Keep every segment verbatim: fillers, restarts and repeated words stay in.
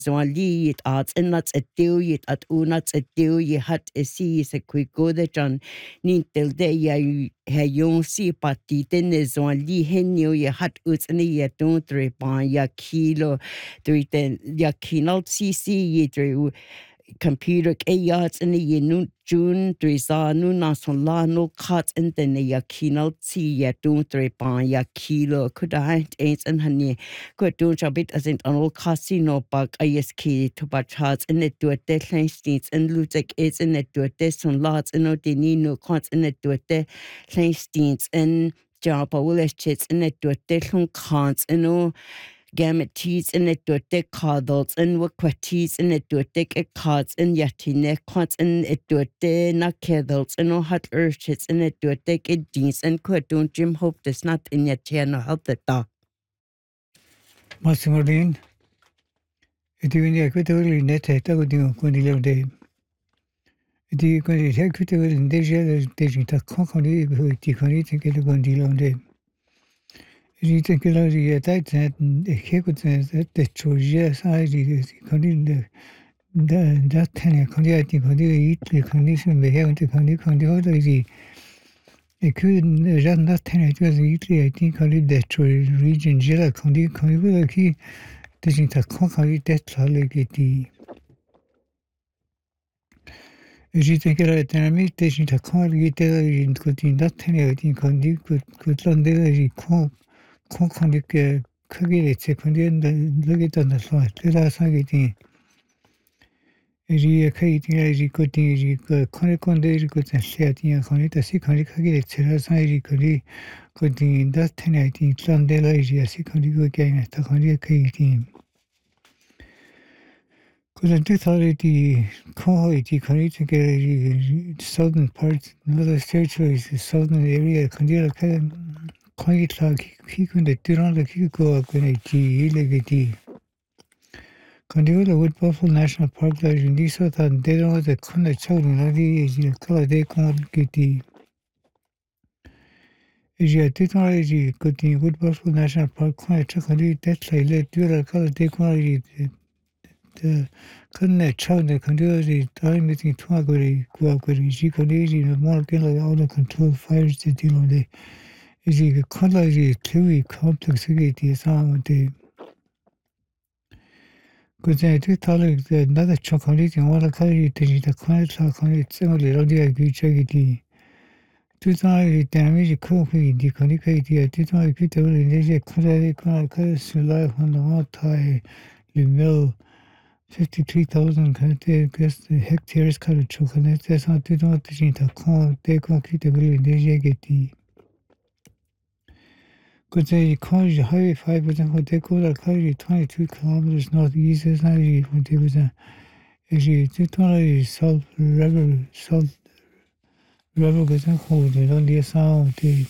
Zwali at innats et diwyt at unats et diwy hat esi se kwigode jan nintel de ya ha yon si pati tenne zwali henyo ya hat utsni ya don tre pa ya kilo three ten ya kinal si si ye tre computer ke yards in the ye June three sa nu na son la no cuts in the ya kinal si ya don tre pa ya kilo could I ain't and honey could do a bit as in an old casino bug I S K to but charts in it do a deadline states and lutek is in it do a test on lots and no de no cuts in it do a deadline states and job will chits in it do a deadline cons and no Gamut teas in it do a dick coddles and what quaties in it do a dick a cods and yatine quants in it do a day not keddles and no hot urchits in it do a dick a jeans and quit don't Jim hope there's not in your channel help the dog. Massimo Dean, it even the equatorial net at a good one eleven day. The equatorial in Deja, Dejita Cockney, who Ticoni to get a one eleven day. It take a lot of tight and a Hecutans at the Troja side is the that ten condition eat the condition they have to condition the other is it couldn't run that ten it was eatly I think I live that region Jella condition condition key doesn't a conquer that legati. As you think about it, I mean, doesn't a call get in cutting that ten I think condition could could learn the con concondic 크게 secondary look at on the slide. Let us get ri kai tinga ri ko tin ri ko khone kon de ri ko chen sia tin khone ta si khone khage chera sa ri ko ri ko tin da thene tin tlan de la ri si khone ko kai na ta khone kai tin ko den tu thari ti ko ti khone ti ke ri southern part another territory is the southern area khone la ka khone ta ki ko de tiran la ki ko ko ne ti le ge ti Condiula Wood Buffalo National Park là une dix sept ans de dans the corner child in the is color de con kitty. Is ya technology cutting Wood Buffalo National Park corner chakali that like dura color de con the corner child the condiula time meeting to agree coagri ji condition no more can all the control fires the deal on the is the color is clearly complexity sound the 그제 뒤탈을 그 나다 초콜릿 영화를 가리 되지다 콘을 콘을 생을 어디에 규칙이디 뒤탈이 데미지 크게 디 코니케이디 뒤탈이 피터를 이제 콘을 콘을 그슬라 혼나 타이 리밀 fifty-three thousand 칸테 그스 헥테어스 카르 초콜릿에서 뒤탈 되지다 콘 데콘 키테블이 되게디 그제 college highway five was in Dakota college twenty-two kilometers northeast is not when there was a actually totally south river south river was in hold it on the sound the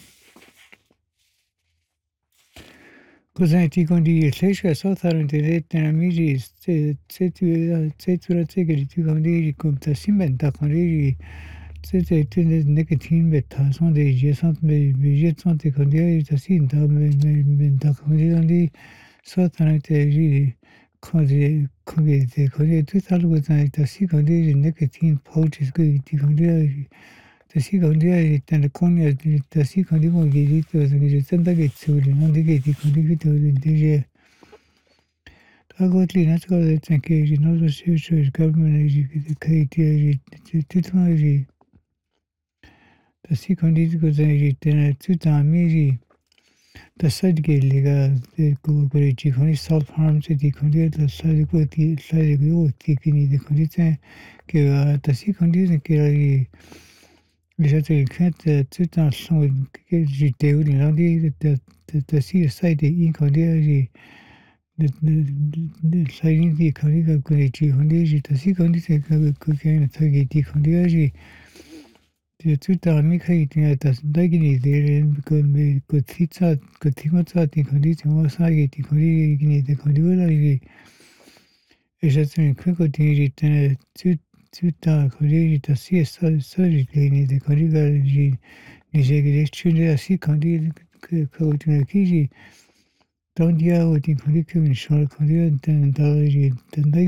그제 티건디 세셔 소타른데 데미지 세 세투 세투라 세게리 티건디 컴타 시멘타 건디 C'était une négative méthode des gestions mais gestions de conditions de si dans mais mais dans conditions de soit en été quand j'ai quand j'ai quand tout ça le temps est si quand j'ai négative pouches que tu quand j'ai si quand j'ai dans le coin de si quand j'ai mon guide que j'ai senta que tu le non de que tu quand j'ai tu déjà Agotli natural think is not the future government is the K T I technology the second is because I did two times. The side gate lega the cooperative only self harm to the condition the side go the side go taking the condition que the second is que les autres can't tout en son que j'étais où il a dit the the see side in condition the the side the condition cooperative only j'étais si condition que que qu'il y a des conditions The two time making that Dagini there because me could fit out could think what's out the condition was I get the condition the condition is just in quick to two two time condition to see a surgery the condition is a children see condition code in a key. Don't you with the condition short condition then